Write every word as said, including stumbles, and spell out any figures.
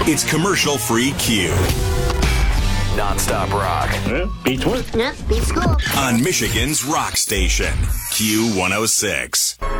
It's commercial-free Q. Non-stop rock. Yeah, beats work. Yep, beats school. On Michigan's rock station, Q one oh six.